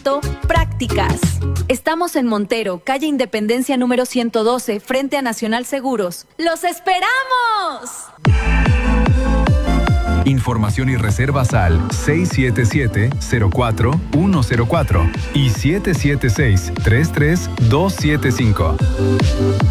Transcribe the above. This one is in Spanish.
entrenamiento, prácticas. Estamos en Montero, calle Independencia número 112, frente a Nacional Seguros. ¡Los esperamos! Información y reservas al 677-04104 y 776-33275.